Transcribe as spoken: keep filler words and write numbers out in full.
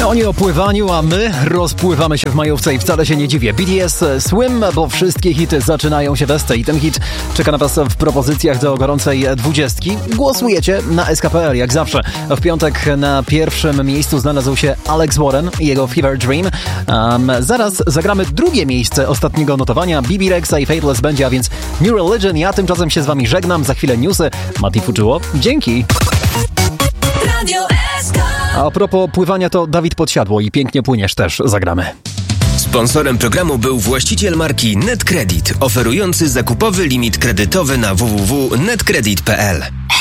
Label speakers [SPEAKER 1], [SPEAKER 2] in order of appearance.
[SPEAKER 1] Oni o pływaniu, a my rozpływamy się w majówce i wcale się nie dziwię. B T S Swim, bo wszystkie hity zaczynają się we i ten hit czeka na was w propozycjach do gorącej dwudziestki. Głosujecie na S K P L, jak zawsze. W piątek na pierwszym miejscu znalazł się Alex Warren i jego Fever Dream. Um, zaraz zagramy drugie miejsce ostatniego notowania. B B Rexa i Faithless będzie, a więc New Religion. Ja tymczasem się z wami żegnam. Za chwilę newsy. Mati Fuczyło. Dzięki. Radio S K. A propos pływania, to Dawid Podsiadło i Pięknie płyniesz też zagramy.
[SPEAKER 2] Sponsorem programu był właściciel marki NetCredit, oferujący zakupowy limit kredytowy na w w w kropka netcredit kropka p l.